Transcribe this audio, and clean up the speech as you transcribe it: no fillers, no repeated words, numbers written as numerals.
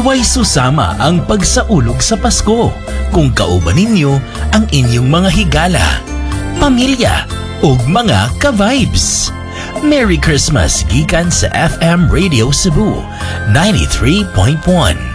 Huway susama ang pagsaulog sa Pasko kung kauban ninyo ang inyong mga higala, pamilya o mga ka-vibes. Merry Christmas gikan sa FM Radio Cebu 93.1.